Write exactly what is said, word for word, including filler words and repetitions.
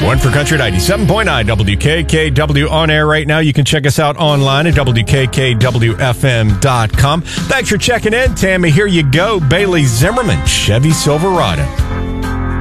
One for Country at ninety-seven point nine W K K W on air right now. You can check us out online at W K K W F M dot com. Thanks for checking in, Tammy. Here you go. Bailey Zimmerman, Chevy Silverado.